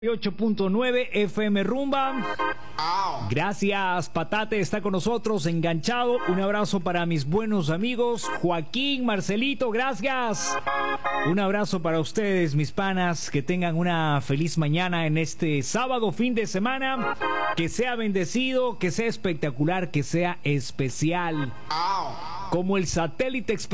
8.9 FM Rumba. Gracias, Patate está con nosotros, enganchado. Un abrazo para mis buenos amigos Joaquín, Marcelito, gracias. Un abrazo para ustedes, mis panas. Que tengan una feliz mañana en este sábado, fin de semana. Que sea bendecido, que sea espectacular, que sea especial. Como el Satélite Express.